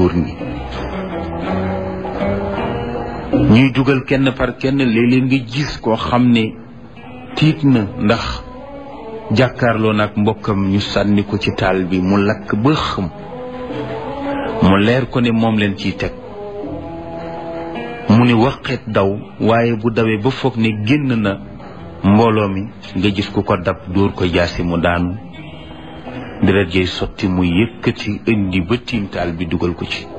góor ñi ñuy dugal kenn par kenn léeg-léeg nga gis koo xam ne tiit na ndax jàkkaarloo nag mbokkam ñu sànni ko ci taal bi mu lakk ba xam mu leer ko ne moom leen ciy teg mu ni waqet daw waaye bu dawee ba foog ne génn na mbooloo mi nga gis ku ko dab dóor ko jaasi mu daanu deret jay sotti mu yëkkati indi ba tiim taal bi dugal ko ci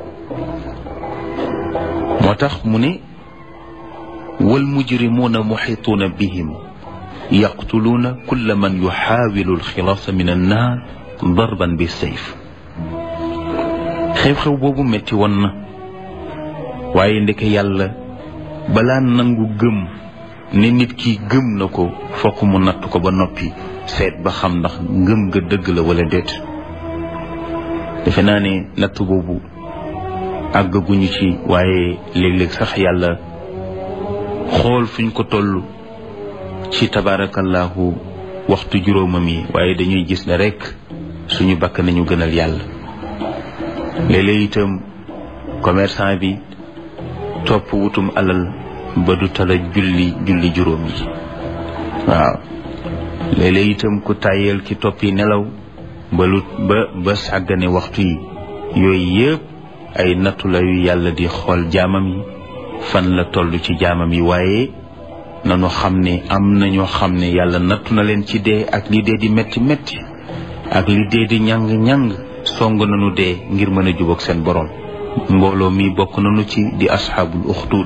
moo tax mu ne wal mujrimuuna muxituuna bihim yaqtuluuna kulla man yuxaawilu alxilaasa min annaar darban bi sayf xew-xew boobu metti woon na waaye ndeke yàlla balaa nangu gëm ne nit ki gëm na ko fokk mu natt ko ba noppi seet ba xam ndax ngëm ga dëgg la wala déet defe naa ne natt boobu àggaguñu ci waaye léeg-léeg sax yàlla xool fuñ ko toll ci tabarakallahu waxtu juróomam yi waaye dañuy gis ne rekk suñu bakk nañu gënal yàlla léeg-léeg itam commerçant bi topp wutum alal ba du tala julli juróom yi waaw léeg-léeg itam ku tàyyeel ki toppi nelaw ba sàggane waxtu yi yooyu yëpp ay nattu la yu yàlla di xool jaamam yi fan la toll ci jaamam yi waaye nanu xam ne am na ñoo xam ne yàlla nattu na leen ci dee ak li dee di metti metti ak li dee di ñàng-ñàng song nanu dee ngir mën a jubóog seen borom mbooloo mi bokk nanu ci di asxaabul uxduud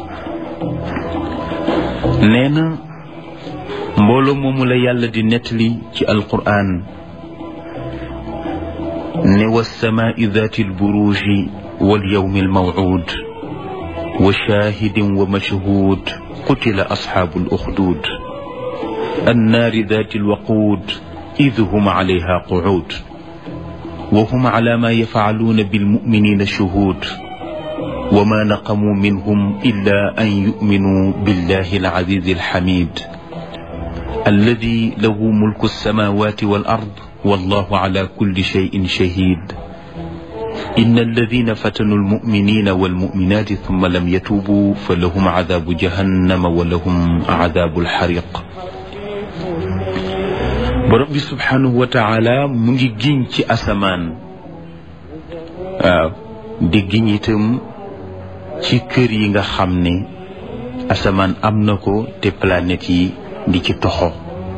nee na mbooloo moomu la yàlla di nettali ci alquraan ne wasamaai daati alburuuji walyawmi almawcuud wa shaahidin wa mashhuud qutila asxaabu aluxduud annaari daati alwaquud id hum calayha qucuud wa hum calaa maa yafcaluuna bilmuminina shuhuud wa maa naqamuu minhum illa an yuminuu billahi alcaziizi alxamiid alladi lahu mulku alsamaawaati wal ard wallahu ala kulli shayin shahid inna alladina fatanu almuminina walmuminati thumma lam yatubu fa lahum cadabu jahannama wa lahum cadabu alxariq borom bi subhanahu wa taala mu ngi giñ ci asamaan waaw di giñ itam ci kër yi nga xam ne asamaan am na ko te planètes yi di ci toxo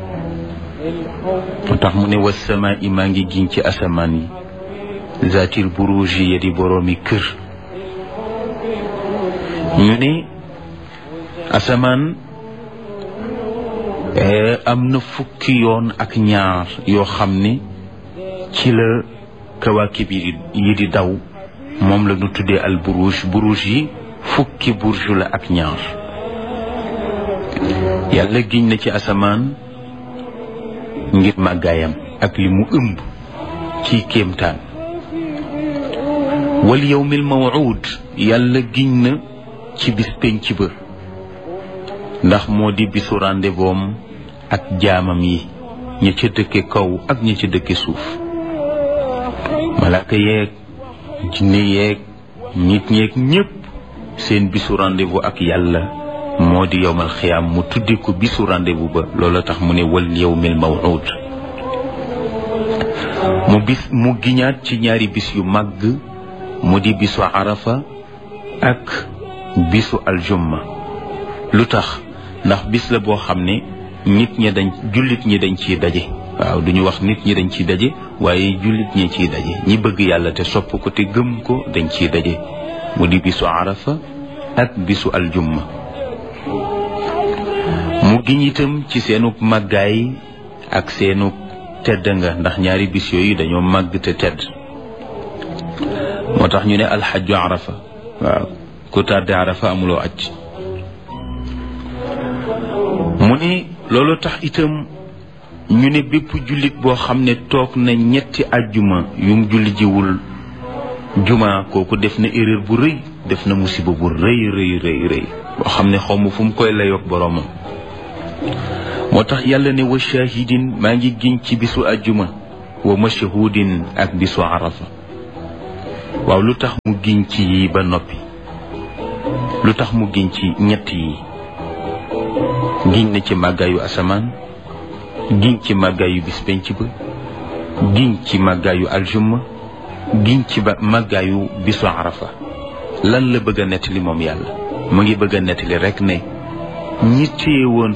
moo tax mu ne wasamaa i maa ngi giñ ci asamaan yi zaatil buruuji ya di boroomi kër ñu ne asamaan am na fukki yoon ak ñaar yoo xam ne ci la kawaakib yi di daw moom la ñu tuddee al buruuj buruuj yi fukki burju la ak ñaar yàlla giñ na ci asamaan ngir màggaayam ak li mu ëmb ci kéemtaan wal yawmil maw'ud yàlla giñ na ci bis penc ba ndax moo di bisu rendez-vous ak jaamam yi ña ca dëkke kaw ak ña ca dëkke suuf malaaka yeeg jinne yeeg nit ñeeg ñépp seen bisu rendez-vous ak yàlla moo di yowmal xiyaam mu tuddi ko bisu rendez-vous ba loola tax mu ne wal yawmil maw'ud mu giñaat ci ñaari bis yu màgg mu di bisu arafa ak bisu aljumma lu tax ndax bis la boo xam ne jullit ñi dañ ciy daje waaw duñu wax nit ñi dañ ciy daje waaye jullit ñi ciy daje ñi bëgg yàlla te sopp ko te gëm ko dañ ciy daje mu di bisu arafa ak bisu aljumma mu giñ itam ci seenug màggaay ak seenug tedd nga ndax ñaari bis yooyu dañoo màgg te tedd moo tax ñu ne alxajju arafa waaw ku tàdde arafa amuloo aj mu ne loolu tax itam ñu ne bépp jullit boo xam ne toog na ñetti ajjuma yum julli jiwul juma kooku def na erreur bu rëy def na musiba bu rëy boo xam ne xaw ma fu mu koy layoog boroomam moo tax yàlla ne wa shahidin maa ngi giñ ci bisu ajjuma wa mashhudin ak bisu arafa waaw lu tax mu giñ ci yi ba noppi lu tax mu giñ ci ñett yi giñ na ci màggaayu asamaan giñ ci màggaayu bis penc ba giñ ci màggaayu aljumma giñ ci màggaayu bisu arafa lan la bëgg a nettali moom yàlla mu ngi bëgg a nettali rek ne ñi téye woon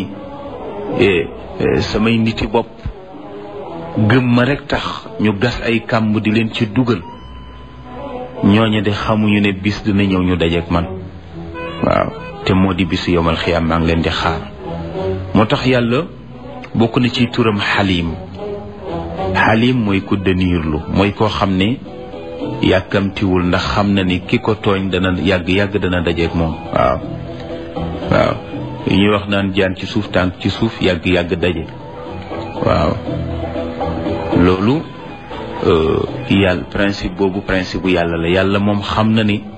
samay niti bopp gëm ma rek tax ñu gas ay kàmb di leen ci dugal ñooñu de xamuñu ne bis dina ñëw ñu dajeek man waaw te moo di bisu yowmal xiyaam maa ngi leen di xaar moo tax yàlla bokk na ci turam xaliim mooy ku dëniirlu mooy koo xam ne yàkkamtiwul ndax xam na ni ki ko tooñ dana yàgg dana dajeek moom waaw yu ñuy wax naan jaan ci suuf tànk ci suuf yàgg daje waaw loolu yàlla principe boobu principe bu yàlla la yàlla moom xam na ni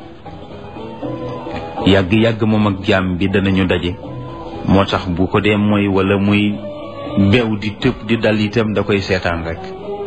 yàgg moom ak jaam bi danañu daje moo tax bu ko dee mooy wala muy beew di tëb di dal itam da koy seetaan rek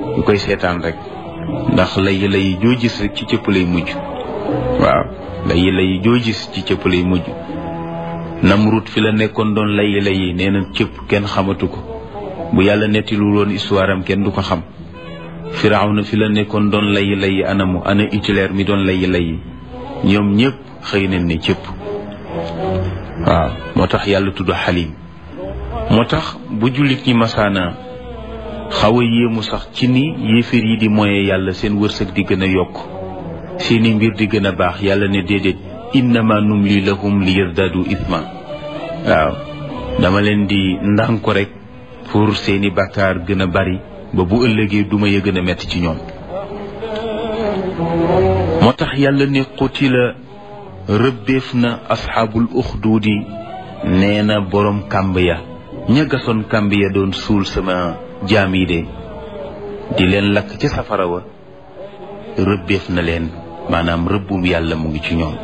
ndax lay joo gis rek ci cëpp lay mujj waaw lay joo gis ci cëpp lay mujj Namrud fi la nekkoon doon lay nee na cëpp kenn xamatu ko bu yàlla nettilu woon histoire am kenn du ko xam Firawna fi la nekkoon doon lay anamu ana Hitler mi doon lay ñoom ñëpp xëy nañ ne cëpp waaw moo tax yàlla tudd xalim moo tax bu jullit ñi masaana xaw a yéemu sax ci ni yéeféer yi di moye yàlla seen wërsëg di gën a yokk seeni mbir di gën a baax yàlla ne déedéet innama numli lahum li yazdadu ithma waaw dama leen di ndànk rek pour seeni bàkkaar gën a bari ba bu ëllëgee duma ya gën a metti ci ñoom moo tax yàlla ne qutila rëbbeef na asxaabul uxduudi nee na boroom kàmb ya ña gasoon kàmb ya doon suul sama jaam yi de di leen lakk ci safara wa rëbbeef na leen maanaam rëbbum yàlla mu ngi ci ñoom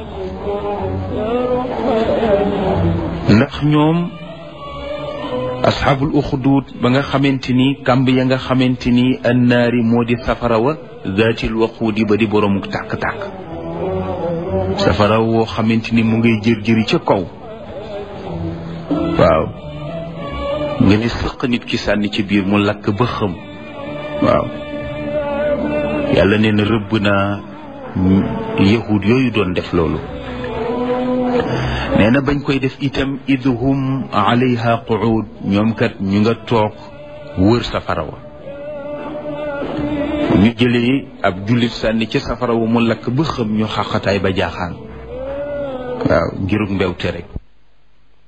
ndax ñoom asxaabul uxduud ba nga xamante ni kàmb ya nga xamante ni annaari moo di safara wa zaatil waquudi ba di boroomu tàkk-tàkk safara woo xamante ni mu ngay jër-jëri ca kaw waaw nga ni sëq nit ki sànni ci biir mu lakk ba xëm waaw yàlla nee na rëbb naa yahud yooyu doon def loolu nee na bañ koy def itam idhum alayha qu'ud ñoom kat ñu nga toog wër safara wa ñu jëlee ab jullit sànni ca safara wa mu lakk ba xëm ñu xaqataay ba jaaxaan waaw ngirug mbewte rek